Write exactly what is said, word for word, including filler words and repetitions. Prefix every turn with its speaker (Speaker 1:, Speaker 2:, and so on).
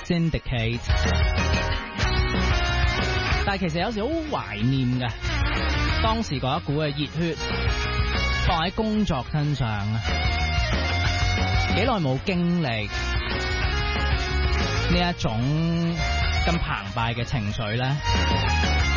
Speaker 1: Syndicate。但係其實有時好懷念嘅，當時嗰一股嘅熱血放喺工作身上啊，幾耐冇經歷呢一種咁澎湃嘅情緒咧？